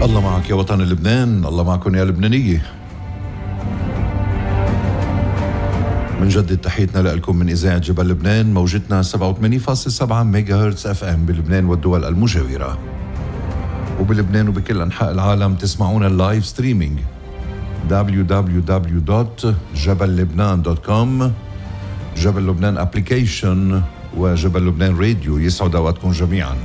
الله معك يا وطن لبنان، الله معكم يا لبنانية. منجدد تحيتنا لكم من إذاعة جبل لبنان، موجتنا 87.7 ميجا هرتز اف ام بلبنان والدول المجاورة، وبلبنان وبكل أنحاء العالم تسمعونا اللايف ستريمينج www.jabellebnan.com، جبل لبنان ابليكيشن، وجبل لبنان راديو. يسعد اوقاتكم جميعا.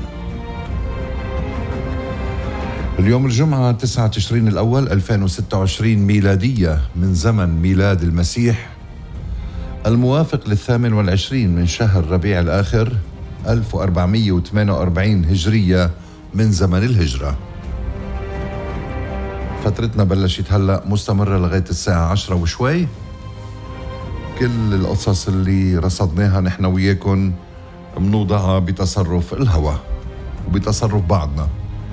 اليوم الجمعة 9 تشرين الأول 2026 ميلادية من زمن ميلاد المسيح، الموافق لل28 من شهر ربيع الآخر 1448 هجرية من زمن الهجرة. فترتنا بلشت هلأ مستمرة لغاية الساعة 10 وشوي. كل القصص اللي رصدناها نحن وياكم منوضعها بتصرف الهوى وبتصرف بعضنا.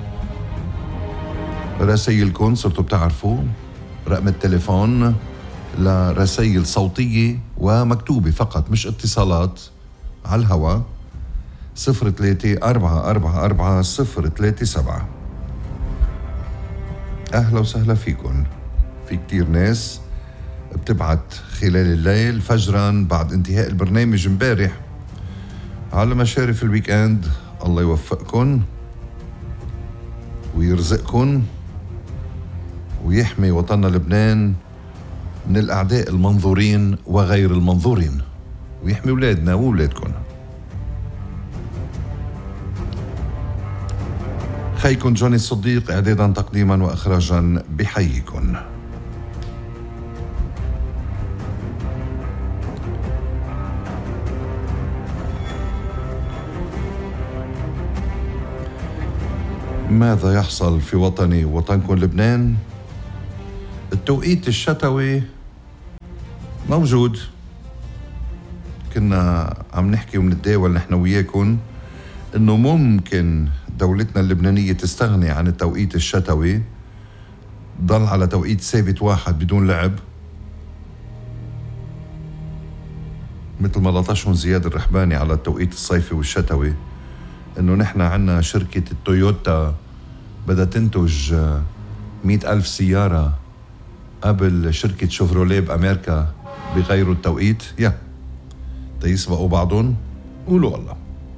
رسائلكم صرتوا بتعرفوا رقم التليفون لرسائل صوتية ومكتوبة فقط، مش اتصالات على الهوى، 03-444-037. أهلا وسهلا فيكم. في كتير ناس بتبعت خلال الليل فجرا بعد انتهاء البرنامج امبارح على مشارف الويكند. الله يوفقكم ويرزقكم ويحمي وطننا لبنان من الأعداء المنظورين وغير المنظورين، ويحمي أولادنا وأولادكم. خيكم جوني الصديق إعدادا تقديما وإخراجا بحييكم. ماذا يحصل في وطني ووطنكم لبنان؟ التوقيت الشتوي موجود. كنا عم نحكي ومنتداول نحن وياكم انه ممكن دولتنا اللبنانية تستغني عن التوقيت الشتوي، ضل على توقيت ثابت واحد بدون لعب، مثل ما لطشهم زياد الرحباني على التوقيت الصيفي والشتوي، انه نحن عنا شركة التويوتا بدها تنتج 100,000 سيارة قبل شركة شوفروليه بأمريكا بغيروا التوقيت. تيسبقوا بعضهم. قولوا الله.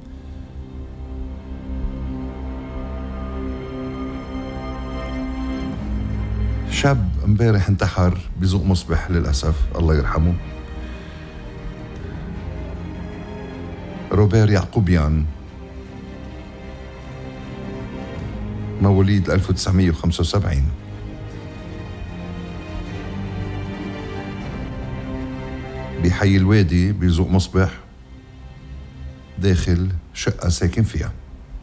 شاب امبارح انتحر بذوق مصبح للأسف، الله يرحمه. روبير يعقوبيان، مواليد 1975، بحي الوادي بذوق مصبح، داخل شقة ساكن فيها.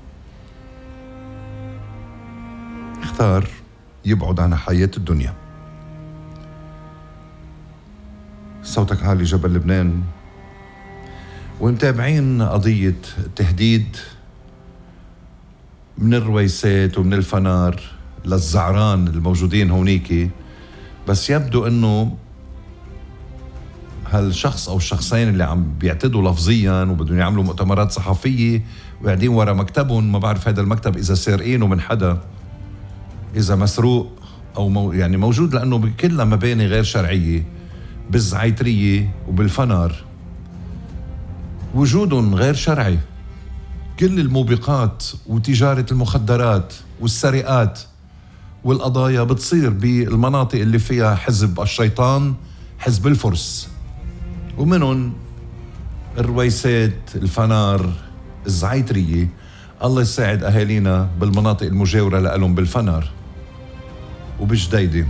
اختار يبعد عن حياة الدنيا. صوتك عالي جبل لبنان، ومتابعين قضية التهديد من الرويسات ومن الفنار للزعران الموجودين هونيكي. بس يبدو انه هالشخص او الشخصين اللي عم بيعتدوا لفظيا وبدهم يعملوا مؤتمرات صحفية وقاعدين ورا مكتبهم، ما بعرف هذا المكتب اذا سارقينه من حدا، اذا مسروق او يعني موجود، لانه بكلها مباني غير شرعية بالزعيترية وبالفنار، وجودهم غير شرعي. كل الموبقات وتجارة المخدرات والسرقات والقضايا بتصير بالمناطق اللي فيها حزب الشيطان، حزب الفرس، ومنهم الرويسات، الفنار، الزعيترية. الله يساعد أهالينا بالمناطق المجاورة لألهم بالفنار وبجديدة.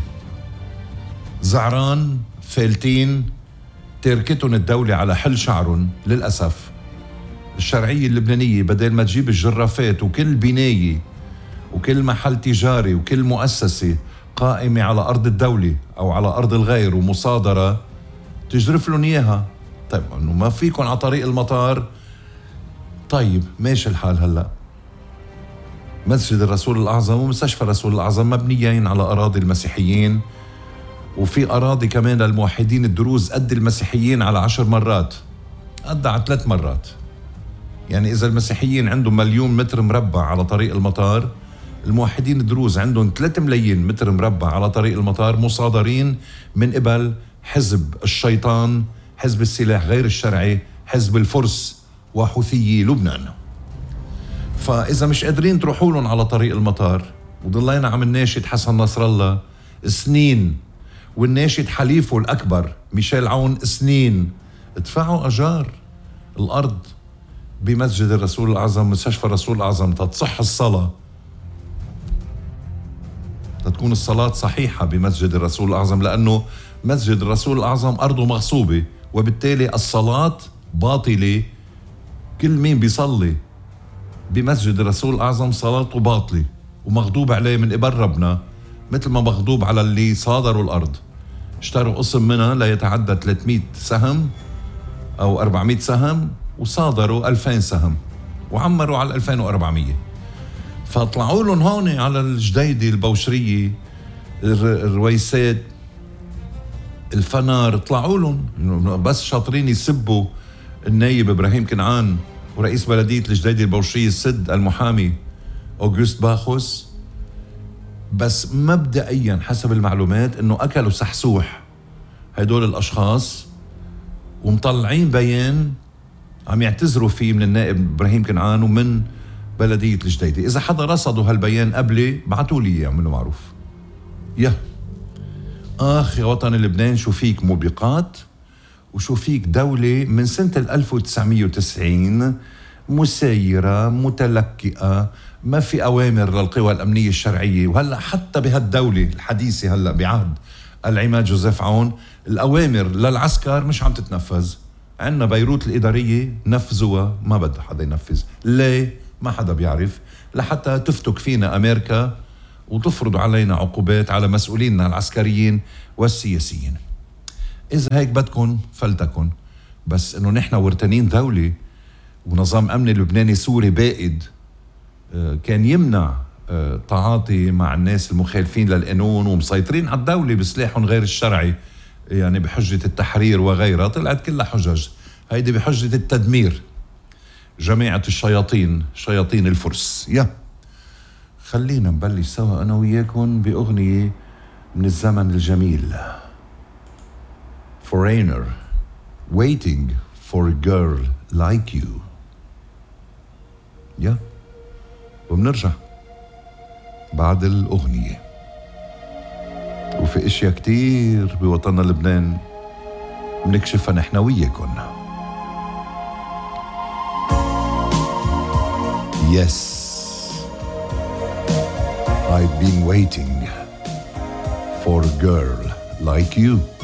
زعران فالتين تركتهم الدولة على حل شعرهم للأسف. الشرعية اللبنانية بدل ما تجيب الجرافات وكل بناية وكل محل تجاري وكل مؤسسة قائمة على أرض الدولة أو على أرض الغير ومصادرة تجرف لهم إياها. طيب أنه ما فيكن على طريق المطار، طيب ماشي الحال. هلأ مسجد الرسول الأعظم ومستشفى الرسول الأعظم مبنيين على أراضي المسيحيين، وفي أراضي كمان للموحدين الدروز قد المسيحيين على 10 مرات، قد على 3 مرات. يعني إذا المسيحيين عندهم 1,000,000 متر مربع على طريق المطار، الموحدين الدروز عندهم 3 ملايين متر مربع على طريق المطار مصادرين من قبل حزب الشيطان، حزب السلاح غير الشرعي، حزب الفرس وحوثيي لبنان. فإذا مش قادرين تروحوا لهم على طريق المطار، وضلينا عم الناشد حسن نصر الله سنين، والناشد حليفه الأكبر ميشيل عون سنين، ادفعوا أجار الأرض بمسجد الرسول الأعظم، مستشفى الرسول الأعظم، تتصح الصلاة، تكون الصلاة صحيحة بمسجد الرسول الأعظم، لأنه مسجد الرسول الأعظم أرضه مغصوبة، وبالتالي الصلاة باطلة. كل مين بيصلي بمسجد الرسول الأعظم صلاته باطلة ومغضوب عليه من قبل ربنا، مثل ما مغضوب على اللي صادروا الأرض، اشتروا قسم منها لا يتعدى 300 سهم أو 400 سهم، وصادروا 2000 سهم وعمروا على 2400. فطلعوا لهم هون على الجديدة، البوشرية، الرويسات، الفنار، طلعوا لهم بس شاطرين يسبوا النايب إبراهيم كنعان ورئيس بلدية الجديدة البوشرية السد المحامي أوغست باخوس. بس مبدئيا حسب المعلومات انه اكلوا سحسوح هدول الاشخاص، ومطلعين بيان عم يعتذروا فيه من النائب ابراهيم كنعان ومن بلدية الجديدة. اذا حدا رصدوا هالبيان قبلي بعتوا لي اياه، منه معروف. يا يا وطن لبنان، شو فيك موبقات وشو فيك دولة من سنة 1990 مسيرة متلكئة، ما في أوامر للقوى الأمنية الشرعية. وهلأ حتى بهالدولة الحديثة هلأ بعهد العماد جوزيف عون الأوامر للعسكر مش عم تتنفذ. عندنا بيروت الإدارية نفذوها، ما بده حدا ينفذ. ليه؟ ما حدا بيعرف، لحتى تفتك فينا أمريكا وتفرض علينا عقوبات على مسؤوليننا العسكريين والسياسيين. إذا هيك بدكن فلتكن، بس إنه نحن ورتانين دولة ونظام أمني لبناني سوري بائد كان يمنع تعاطي مع الناس المخالفين للقانون ومسيطرين على الدولة بسلاحهم غير الشرعي، يعني بحجة التحرير وغيرها. طلعت كلها حجج، هيدي بحجة التدمير، جماعة الشياطين، شياطين الفرس. خلينا نبلش سوا أنا وياكم بأغنية من الزمن الجميل، Foreigner Waiting for a Girl Like You. وبنرجع بعد الأغنية. وفي اشياء كتير بوطننا لبنان بنكشفها نحن وياكم. Yes, I've been waiting for a girl like you.